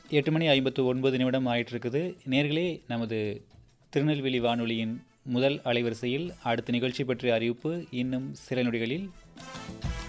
8:59 ஆயிட்டிருக்குது. நேர்களே, நமது திருநெல்வேலி வானொலியின் முதல் அலைவரிசையில் அடுத்த நிகழ்ச்சி பற்றிய அறிவிப்பு இன்னும் சில நொடிகளில்.